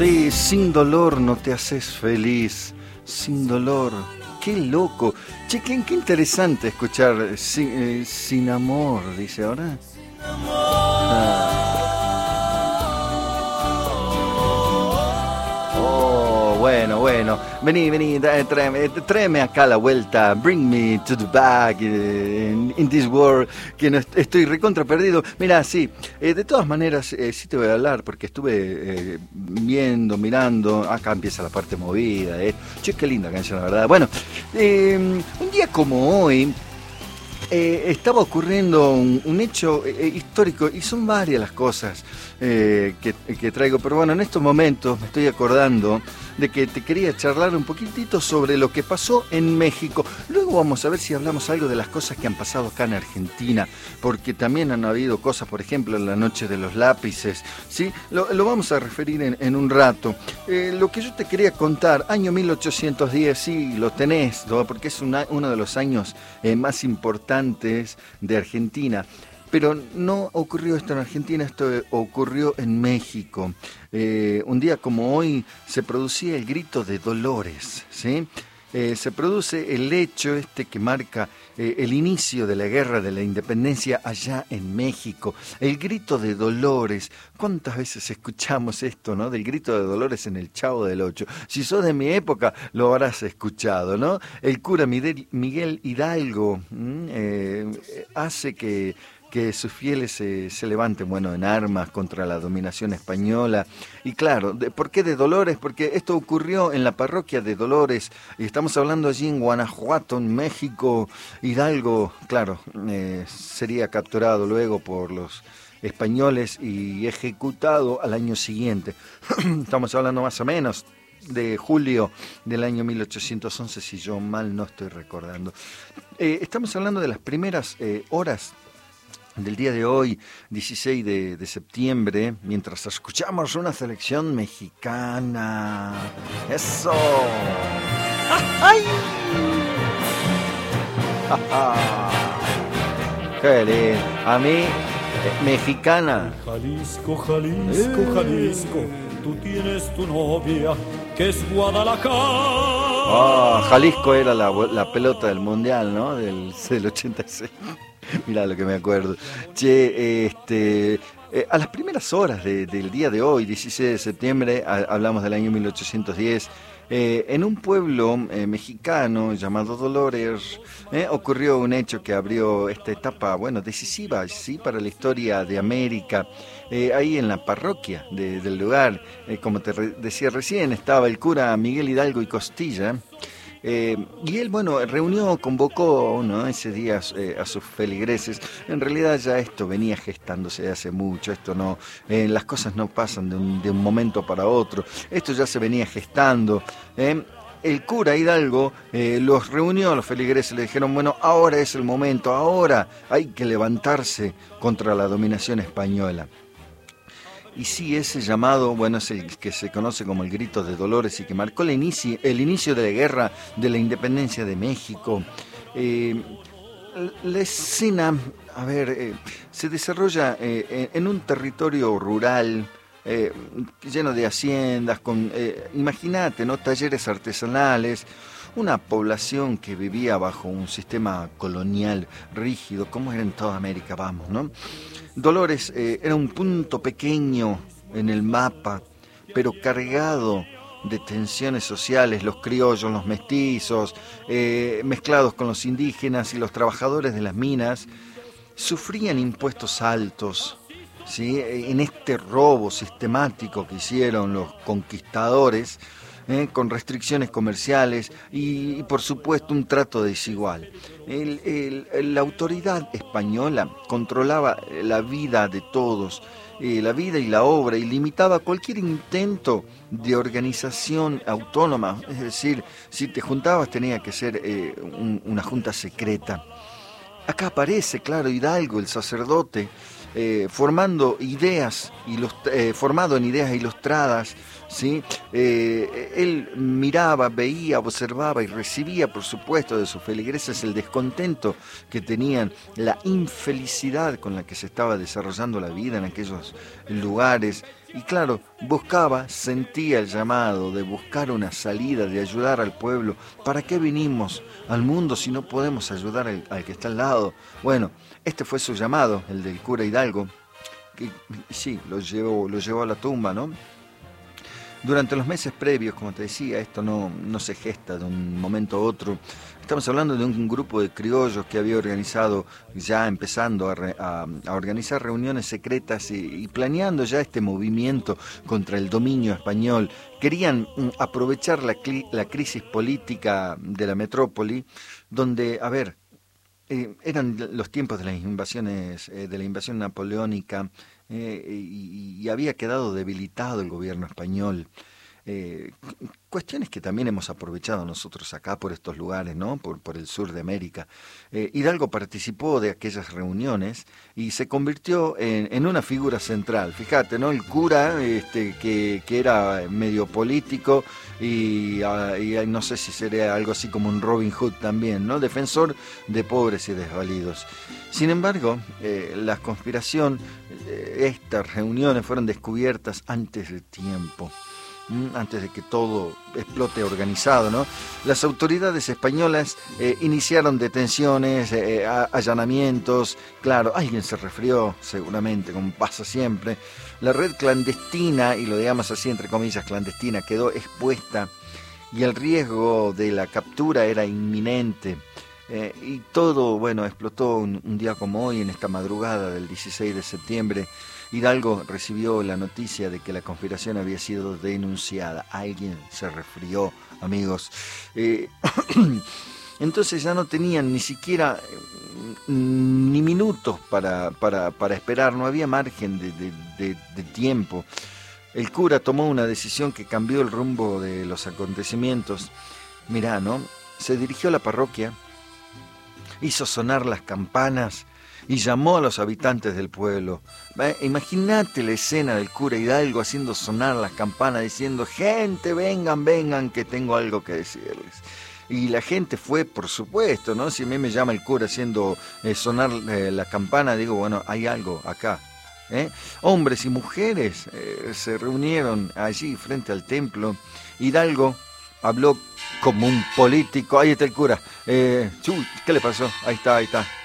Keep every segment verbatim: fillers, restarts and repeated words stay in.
Sí, sin dolor no te haces feliz. Sin dolor. Qué loco. Che, qué, qué interesante escuchar sin, eh, sin amor, dice ahora. Ah. Oh, bueno, bueno. Vení, vení, tráeme, tráeme acá la vuelta. Bring me to the back in, in this world. Que no estoy recontra perdido. Mira, sí, eh, de todas maneras, eh, sí te voy a hablar porque estuve eh, viendo, mirando. Acá empieza la parte movida. Eh. Che, qué linda canción, la verdad. Bueno, eh, un día como hoy. Eh, estaba ocurriendo un, un hecho eh, histórico y son varias las cosas eh, que, que traigo, pero bueno, en estos momentos me estoy acordando de que te quería charlar un poquitito sobre lo que pasó en México. Luego vamos a ver si hablamos algo de las cosas que han pasado acá en Argentina, porque también han habido cosas, por ejemplo, en la noche de los lápices, ¿sí? Lo, lo vamos a referir en, en un rato. Eh, lo que yo te quería contar, año mil ochocientos diez, sí, lo tenés, ¿no? Porque es una, uno de los años eh, más importantes de Argentina. Pero no ocurrió esto en Argentina, esto ocurrió en México. Eh, un día como hoy se producía el grito de Dolores, ¿sí? Eh, se produce el hecho este que marca eh, el inicio de la guerra de la independencia allá en México. El grito de Dolores. ¿Cuántas veces escuchamos esto, no? Del grito de Dolores en el Chavo del Ocho. Si sos de mi época, lo habrás escuchado, ¿no? El cura Miguel, Miguel Hidalgo eh, hace que... que sus fieles se, se levanten, bueno, en armas contra la dominación española. Y claro, de, ¿por qué de Dolores? Porque esto ocurrió en la parroquia de Dolores, y estamos hablando allí en Guanajuato, en México. Hidalgo, claro, eh, sería capturado luego por los españoles y ejecutado al año siguiente. Estamos hablando más o menos de julio del año mil ochocientos once, si yo mal no estoy recordando. Eh, estamos hablando de las primeras eh, horas del día de hoy, dieciséis de, de septiembre, mientras escuchamos una selección mexicana. ¡Eso! ¡Ay! ¡Qué lindo! A mí, eh, mexicana. Jalisco, Jalisco, eh. Jalisco, tú tienes tu novia, que es Guadalajara. Oh, Jalisco era la, la pelota del mundial, ¿no? Del, del ochenta y seis. Mirá lo que me acuerdo. Che, este, eh, a las primeras horas de, del día de hoy, dieciséis de septiembre, a, hablamos del año mil ochocientos diez, eh, en un pueblo eh, mexicano llamado Dolores, eh, ocurrió un hecho que abrió esta etapa, bueno, decisiva, sí, para la historia de América. Eh, ahí en la parroquia de, del lugar, eh, como te re- decía recién, estaba el cura Miguel Hidalgo y Costilla. Eh, y él, bueno, reunió, convocó, ¿no? ese día eh, a sus feligreses. En realidad ya esto venía gestándose de hace mucho, esto no, eh, las cosas no pasan de un, de un momento para otro, esto ya se venía gestando. ¿eh? El cura Hidalgo eh, los reunió a los feligreses, le dijeron, bueno, ahora es el momento, ahora hay que levantarse contra la dominación española. Y sí, ese llamado, bueno, es el que se conoce como el grito de Dolores y que marcó el inicio, el inicio de la guerra de la independencia de México. Eh, la escena, a ver, eh, se desarrolla eh, en un territorio rural, eh, lleno de haciendas, con, eh, imagínate, ¿no? Talleres artesanales, una población que vivía bajo un sistema colonial rígido, como era en toda América, vamos, ¿no? Dolores eh, era un punto pequeño en el mapa, pero cargado de tensiones sociales, los criollos, los mestizos, eh, mezclados con los indígenas y los trabajadores de las minas, sufrían impuestos altos, ¿sí? En este robo sistemático que hicieron los conquistadores, Eh, con restricciones comerciales y, y por supuesto un trato desigual. El, el, la autoridad española controlaba la vida de todos, eh, la vida y la obra, y limitaba cualquier intento de organización autónoma, es decir, si te juntabas tenía que ser eh, un, una junta secreta. Acá aparece, claro, Hidalgo, el sacerdote, eh, formando ideas, ilust- eh, formado en ideas ilustradas, ¿sí? Eh, él miraba, veía, observaba y recibía, por supuesto, de sus feligreses el descontento que tenían, la infelicidad con la que se estaba desarrollando la vida en aquellos lugares. Y claro, buscaba, sentía el llamado de buscar una salida, de ayudar al pueblo. ¿Para qué vinimos al mundo si no podemos ayudar al, al que está al lado? Bueno, este fue su llamado, el del cura Hidalgo, que sí, lo llevó, lo llevó a la tumba, ¿no? Durante los meses previos, como te decía, esto no, no se gesta de un momento a otro. Estamos hablando de un grupo de criollos que había organizado, ya empezando a, re, a, a organizar reuniones secretas y, y planeando ya este movimiento contra el dominio español. Querían mm, aprovechar la, la crisis política de la metrópoli, donde, a ver, eh, eran los tiempos de las invasiones, eh, de la invasión napoleónica, eh, y, y había quedado debilitado el gobierno español. Eh, cuestiones que también hemos aprovechado nosotros acá por estos lugares, ¿no? Por, por el sur de América. Eh, Hidalgo participó de aquellas reuniones y se convirtió en, en una figura central. Fíjate, ¿no? El cura, este, que, que era medio político y, uh, y no sé si sería algo así como un Robin Hood también, ¿no? Defensor de pobres y desvalidos. Sin embargo, eh, la conspiración, eh, estas reuniones fueron descubiertas antes del tiempo. Antes de que todo explote organizado, ¿no? Las autoridades españolas eh, iniciaron detenciones, eh, allanamientos, claro, alguien se resfrió, seguramente, como pasa siempre. La red clandestina, y lo digamos así entre comillas clandestina, quedó expuesta y el riesgo de la captura era inminente. Eh, y todo, bueno, explotó un, un día como hoy, en esta madrugada del dieciséis de septiembre. Hidalgo recibió la noticia de que la conspiración había sido denunciada. Alguien se resfrió, amigos. Eh, entonces ya no tenían ni siquiera ni minutos para, para, para esperar, no había margen de, de, de, de tiempo. El cura tomó una decisión que cambió el rumbo de los acontecimientos. Mirá, ¿no? Se dirigió a la parroquia, hizo sonar las campanas y llamó a los habitantes del pueblo. ¿Eh? Imagínate la escena del cura Hidalgo haciendo sonar las campanas, diciendo: gente, vengan, vengan, que tengo algo que decirles. Y la gente fue, por supuesto, ¿no? Si a mí me llama el cura haciendo eh, sonar eh, la campana, digo, bueno, hay algo acá. ¿Eh? Hombres y mujeres eh, se reunieron allí frente al templo. Hidalgo habló como un político. Ahí está el cura. Eh, ¿Qué le pasó? Ahí está, ahí está.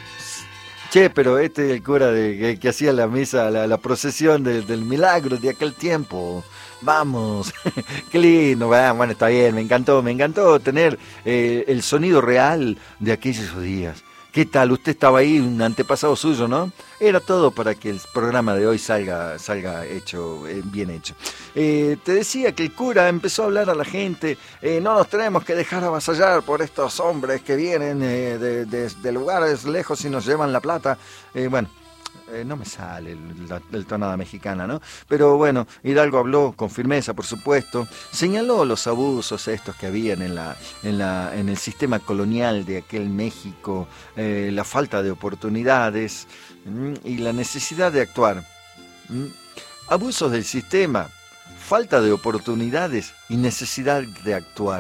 Che, pero este es el cura de, que, que hacía la misa, la, la procesión de, del milagro de aquel tiempo. Vamos, qué lindo. Bueno, está bien, me encantó, me encantó tener eh, el sonido real de aquellos días. ¿Qué tal? Usted estaba ahí, un antepasado suyo, ¿no? Era todo para que el programa de hoy salga, salga hecho, eh, bien hecho. Eh, te decía que el cura empezó a hablar a la gente, eh, no nos tenemos que dejar avasallar por estos hombres que vienen eh, de, de, de lugares lejos y nos llevan la plata. Eh, bueno, eh, no me sale el, la, el tonada mexicana, ¿no? Pero bueno, Hidalgo habló con firmeza, por supuesto, señaló los abusos estos que habían en, la, en, la, en el sistema colonial de aquel México, eh, la falta de oportunidades mmm, y la necesidad de actuar. ¿Mm? Abusos del sistema, falta de oportunidades y necesidad de actuar.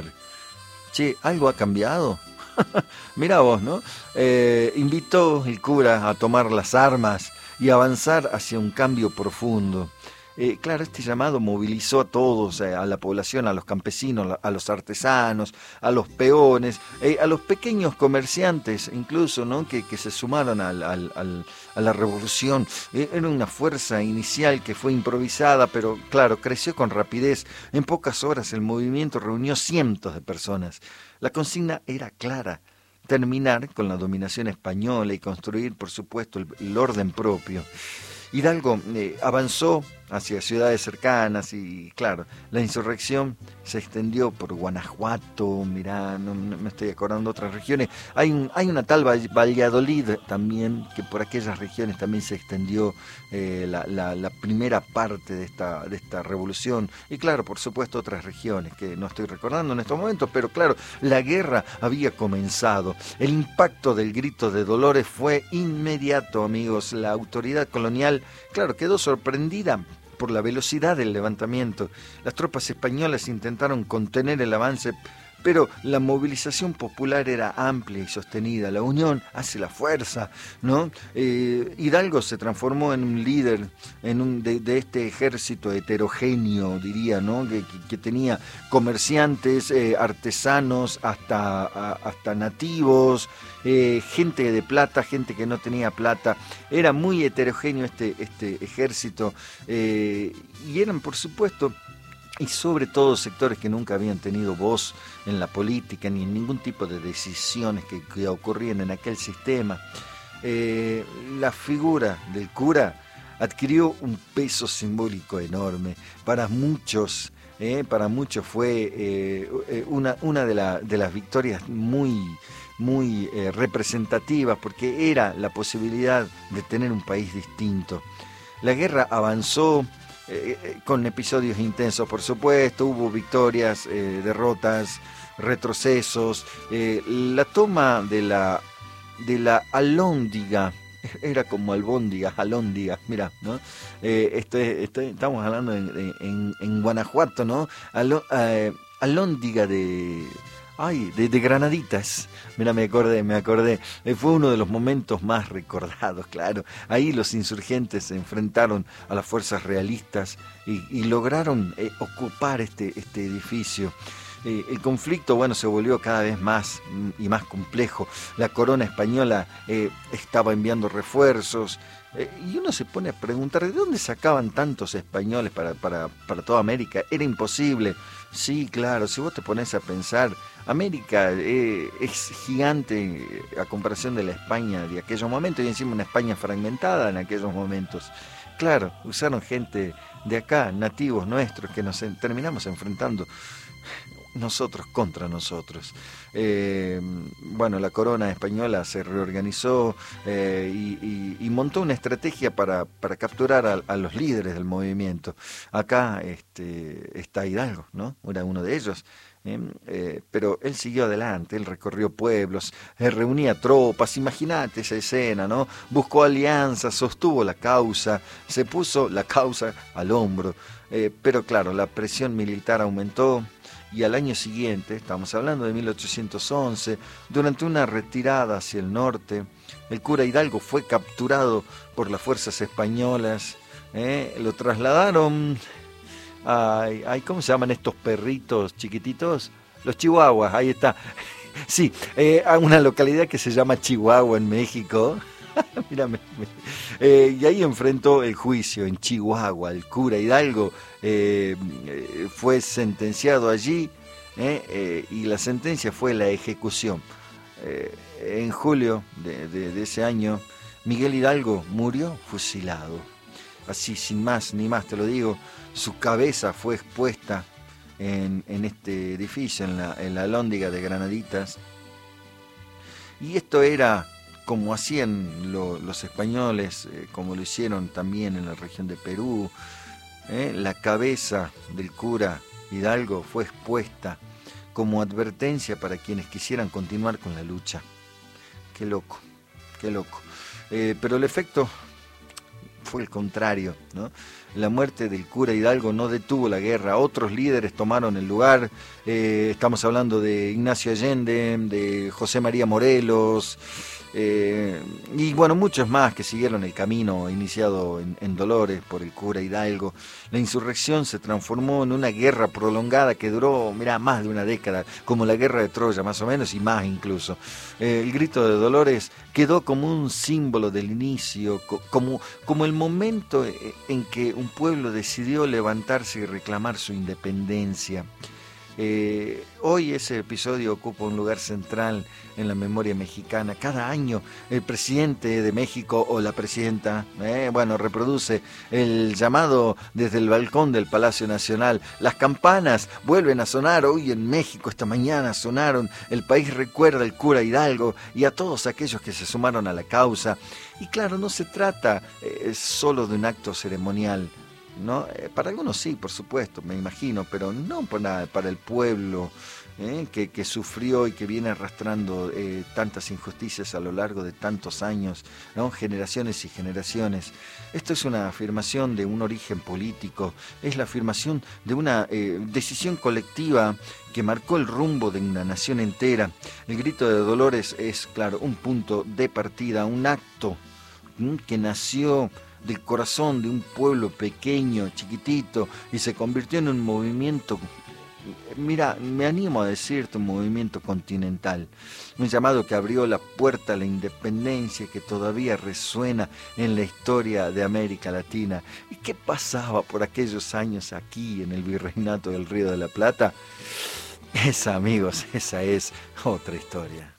Che, ¿algo ha cambiado? Mirá vos, ¿no? Eh, invitó el cura a tomar las armas y avanzar hacia un cambio profundo. Eh, claro, este llamado movilizó a todos, eh, a la población, a los campesinos, a los artesanos, a los peones, eh, a los pequeños comerciantes incluso, ¿no? que, que se sumaron al, al, al, a la revolución. Eh, era una fuerza inicial que fue improvisada, pero claro, creció con rapidez. En pocas horas el movimiento reunió cientos de personas. La consigna era clara: terminar con la dominación española y construir, por supuesto, el, el orden propio. Hidalgo eh, avanzó hacia ciudades cercanas y, claro, la insurrección se extendió por Guanajuato, mirá, no, no me estoy acordando de otras regiones. Hay, un, hay una tal Valladolid también, que por aquellas regiones también se extendió eh, la, la, la primera parte de esta, de esta revolución. Y, claro, por supuesto, otras regiones que no estoy recordando en estos momentos, pero, claro, la guerra había comenzado. El impacto del grito de Dolores fue inmediato, amigos. La autoridad colonial, claro, quedó sorprendida por la velocidad del levantamiento. Las tropas españolas intentaron contener el avance, pero la movilización popular era amplia y sostenida. La unión hace la fuerza, ¿no? Eh, Hidalgo se transformó en un líder en un, de, de este ejército heterogéneo, diría, ¿no? Que, que, que tenía comerciantes, eh, artesanos, hasta, a, hasta nativos, eh, gente de plata, gente que no tenía plata. Era muy heterogéneo este, este ejército, eh, y eran, por supuesto, y sobre todo sectores que nunca habían tenido voz en la política ni en ningún tipo de decisiones que, que ocurrían en aquel sistema. Eh, la figura del cura adquirió un peso simbólico enorme. Para muchos, eh, para muchos fue eh, una, una de, la, de las victorias muy, muy eh, representativas, porque era la posibilidad de tener un país distinto. La guerra avanzó, Eh, con episodios intensos, por supuesto, hubo victorias, eh, derrotas, retrocesos, eh, la toma de la de la Alhóndiga, era como albóndiga, alhóndiga, mira, ¿no? Eh, esto es, esto es, estamos hablando en, en, en Guanajuato, ¿no? Aló, eh, Alhóndiga de... Ay, de, de Granaditas, mira, me acordé, me acordé, eh, fue uno de los momentos más recordados, claro. Ahí los insurgentes se enfrentaron a las fuerzas realistas y, y lograron eh, ocupar este, este edificio. Eh, el conflicto, bueno, se volvió cada vez más y más complejo. La corona española eh, estaba enviando refuerzos, eh, y uno se pone a preguntar, ¿de dónde sacaban tantos españoles para, para, para toda América? Era imposible. Sí, claro, si vos te pones a pensar, América eh, es gigante a comparación de la España de aquellos momentos, y encima una España fragmentada en aquellos momentos. Claro, usaron gente de acá, nativos nuestros, que nos en, terminamos enfrentando nosotros contra nosotros. Eh, bueno, la corona española se reorganizó eh, y, y, y montó una estrategia para, para capturar a, a los líderes del movimiento. Acá este, está Hidalgo, ¿no? Era uno de ellos. ¿eh? Eh, pero él siguió adelante, él recorrió pueblos, él reunía tropas, imagínate esa escena, ¿no? Buscó alianzas, sostuvo la causa, se puso la causa al hombro. Eh, pero claro, la presión militar aumentó. Y al año siguiente, estamos hablando de mil ochocientos once, durante una retirada hacia el norte, el cura Hidalgo fue capturado por las fuerzas españolas, ¿eh? Lo trasladaron a, a, ¿cómo se llaman estos perritos chiquititos? Los chihuahuas, ahí está. Sí, eh, a una localidad que se llama Chihuahua en México. Mírame, eh, y ahí enfrentó el juicio en Chihuahua. El cura Hidalgo eh, eh, fue sentenciado allí, eh, eh, y la sentencia fue la ejecución. Eh, en julio de, de, de ese año, Miguel Hidalgo murió fusilado. Así, sin más ni más te lo digo, su cabeza fue expuesta en, en este edificio, en la, en la Alhóndiga de Granaditas. Y esto era como hacían lo, los españoles, eh, como lo hicieron también en la región de Perú. Eh, la cabeza del cura Hidalgo fue expuesta como advertencia para quienes quisieran continuar con la lucha. Qué loco, qué loco. Eh, pero el efecto fue el contrario, ¿no? La muerte del cura Hidalgo no detuvo la guerra, otros líderes tomaron el lugar. Eh, estamos hablando de Ignacio Allende, de José María Morelos, Eh, y bueno, muchos más que siguieron el camino iniciado en, en Dolores por el cura Hidalgo. La insurrección se transformó en una guerra prolongada que duró, mirá, más de una década, como la guerra de Troya, más o menos, y más incluso. Eh, el grito de Dolores quedó como un símbolo del inicio, co como, como el momento en que un pueblo decidió levantarse y reclamar su independencia. Eh, hoy ese episodio ocupa un lugar central en la memoria mexicana. Cada año el presidente de México o la presidenta, eh, bueno, reproduce el llamado desde el balcón del Palacio Nacional. Las campanas vuelven a sonar. Hoy en México esta mañana sonaron. El país recuerda al cura Hidalgo y a todos aquellos que se sumaron a la causa. Y claro, no se trata eh, solo de un acto ceremonial. ¿no? Eh, para algunos sí, por supuesto, me imagino, pero no para, para el pueblo eh, que, que sufrió y que viene arrastrando eh, tantas injusticias a lo largo de tantos años, ¿no? Generaciones y generaciones. Esto es una afirmación de un origen político, es la afirmación de una eh, decisión colectiva que marcó el rumbo de una nación entera. El grito de Dolores es, claro, un punto de partida, un acto ¿m? que nació del corazón de un pueblo pequeño, chiquitito, y se convirtió en un movimiento, mira, me animo a decirte, un movimiento continental, un llamado que abrió la puerta a la independencia, que todavía resuena en la historia de América Latina. ¿Y qué pasaba por aquellos años aquí en el Virreinato del Río de la Plata? Esa, amigos, esa es otra historia.